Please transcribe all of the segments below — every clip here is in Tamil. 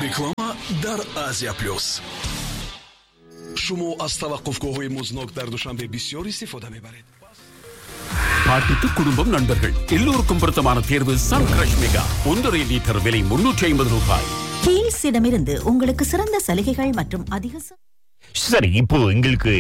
реклама дар Азия Плюс. шумо аз таваққуфгоҳҳои музнок дар душанбе бисёр истифода мебаред. பாட்டித்து குடும்பம் நண்பர்கள் எல்லோருக்கும் பொருத்தமான தேர்வு சன் கிரஷ் மெகா 1.5 லிட்டர் விலை 350 ரூபாய். கீல்ஸிடமிருந்து உங்களுக்கு சிறந்த சலுகைகள் மற்றும் அதிக சரி, இப்போ எங்களுக்கு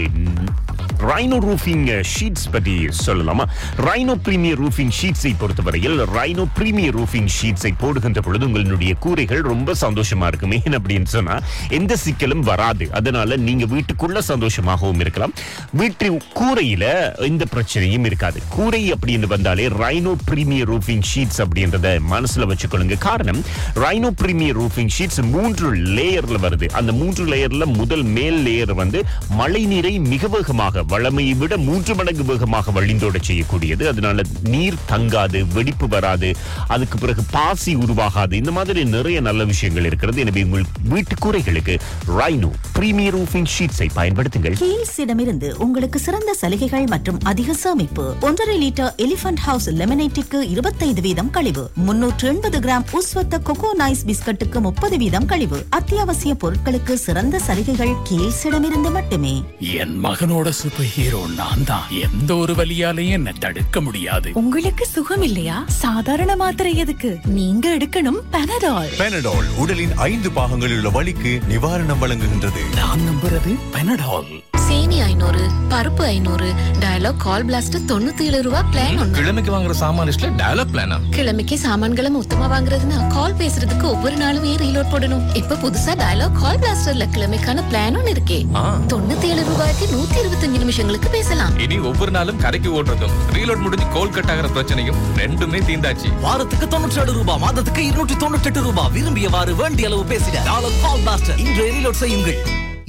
ரைனோ ரூஃபிங் ஷீட்ஸ் பற்றி சொல்லலாமா? ரைனோ பிரீமியர் ரூஃபிங் ஷீட்ஸை பொறுத்தவரையில் ரைனோ பிரீமியர் ரூஃபிங் ஷீட்ஸை போடுகின்ற பொழுது உங்களுடைய கூரைகள் ரொம்ப சந்தோஷமா இருக்கும். ஏன் அப்படின்னு சொன்னா எந்த சிக்கலும் வராது. அதனால நீங்க வீட்டுக்குள்ள சந்தோஷமாகவும் இருக்கலாம். வீட்டு கூரையில எந்த பிரச்சனையும் இருக்காது. கூரை அப்படின்னு வந்தாலே ரைனோ பிரீமியர் ரூஃபிங் ஷீட்ஸ் அப்படின்றத மனசுல வச்சுக்கொள்ளுங்க. காரணம், ரைனோ பிரீமியர் ரூஃபிங் ஷீட்ஸ் 3 லேயர்ல வருது. அந்த 3 லேயர்ல முதல் மேல் லேயர் வந்து மழை நீரை மிக வேகமாக, வளமையை விட 3 மடங்கு வேகமாக வழிந்தோட செய்யக்கூடியது. அதனால நீர் தங்காது, வெடிப்பு வராது, அதுக்கு பிறகு பாசி உருவாகாது. இந்த மாதிரி நிறைய நல்ல விஷயங்கள் இருக்கிறது. எனவே உங்கள் வீட்டு கூரைகளுக்கு ரைனோ பிரீமியர் ரூஃபிங் ஷீட்ஸை பயன்படுத்துங்கள். கீல்ஸிடமிருந்து உங்களுக்கு சிறந்த சலுகைகள் மற்றும் அதிக சேமிப்பு. 1.5 லிட்டர் எலிபென்ட் ஹவுஸ் லெமனேட்டிற்கு 25% கழிவு. 380 கிராம் உஸ்வத்த கொக்கோ நைஸ் பிஸ்கட்டுக்கு 30% கழிவு. அத்தியாவசிய பொருட்களுக்கு சிறந்த சலுகைகள் கீல்ஸிடமிருந்து மட்டுமே. என் மகனோட சூப்பர் ஹீரோ நான் தான். எந்த ஒரு வலியாலையும் என்ன தடுக்க முடியாது. உங்களுக்கு சுகம் இல்லையா? சாதாரண மாத்திரை எதுக்கு? நீங்க எடுக்கணும் பெனடால். பெனடால் உடலின் 5 பாகங்களில் உள்ள வலிக்கு நிவாரணம் வழங்குகின்றது. நான் நம்புறது பெனடால். சேனி 500, பருப்பு 500, டயலாக் கால் பிளாஸ்ட் 97 ரூபாய் பிளான் ஒண்ணு. கிழமைக்கு வாங்குற சாமான் லிஸ்ட்ல டயலாக் பிளானா? கிழமைக்கு சாமான்களை மொத்தமா வாங்குறதுன்னா கால் பேசுறதுக்கு ஒவ்வொரு நாளும் ரீலோட் போடணும். இப்ப புதுசா டயலாக் கால் பிளாஸ்டர்ல கிழமைக்கான பிளான் ஒண்ணு இருக்கே. 97 ரூபாய்க்கு 125 நிமிஷங்களுக்கு பேசலாம். இனி ஒவ்வொரு நாளும் கரைக்கு ஓடுறதும் ரீலோட் முடிஞ்சு கோல் கட் ஆகிற பிரச்சனையும் ரெண்டுமே தீந்தாச்சு. வாரத்துக்கு 97 ரூபாய், மாதத்துக்கு 298 ரூபாய். விரும்பியவாறு வேண்டிய அளவு பேசிட டயலாக் கால் பிளாஸ்டர் இன்று ரீலோட் செய்யுங்கள்.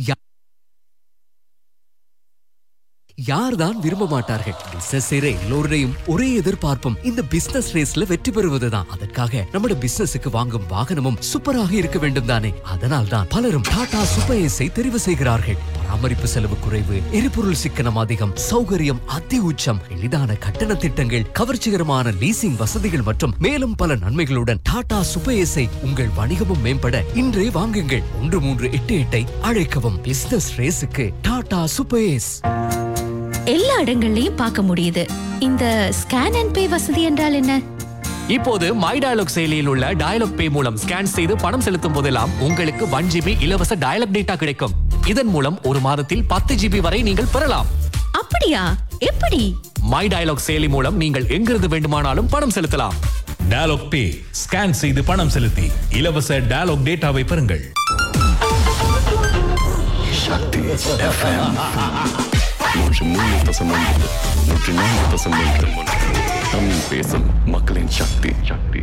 யார்தான் விரும்ப மாட்டார்கள்? பிசினஸ் செய்யற எல்லோருடையும் ஒரே எதிர்பார்ப்பும் இந்த பிசினஸ் ரேஸ்ல வெற்றி பெறுவதுதான். அதற்காக நம்முடைய பிசினஸுக்கு வாங்கும் வாகனமும் சூப்பராக இருக்க வேண்டும் தானே. அதனால் தான் பலரும் டாடா சூப்பர் ஏஸை தெரிவு செய்கிறார்கள். பராமரிப்பு செலவு குறைவு, எரிபொருள் சிக்கனம் அதிகம், சௌகரியம் அதி உச்சம், எளிதான கட்டண திட்டங்கள், கவர்ச்சிகரமான லீசிங் வசதிகள் மற்றும் மேலும் பல நன்மைகளுடன் டாடா சூப்பர் ஏஸை உங்கள் வணிகமும் மேம்பட இன்றே வாங்குங்கள். 1388 அழைக்கவும். Business ரேஸுக்கு Tata super ace. எல்லா இடங்கள்லயும் பார்க்க முடியுது. இந்த ஸ்கேன் அண்ட் பே வசதி என்றால் என்ன? இப்போது மை டயலாக் செயலியில் உள்ள டயலாக் பே மூலம் ஸ்கேன் செய்து பணம் செலுத்தும் போதெல்லாம் உங்களுக்கு 1 GB இலவச டயலாக் டேட்டா கிடைக்கும். இதன் மூலம் ஒரு மாதத்தில் 10 GB வரை நீங்கள் பெறலாம். அப்படியா? எப்படி? மை டயலாக் செயலி மூலம் நீங்கள் எங்கிருந்து வேண்டுமானாலும் பணம் செலுத்தலாம். டயலாக் பே, ஸ்கேன் செய்து பணம் செலுத்தி இலவச டயலாக் டேட்டாவை பெறுங்கள். சக்தி FM 103.9 தமிழ் பேசும் மக்களின் சக்தி.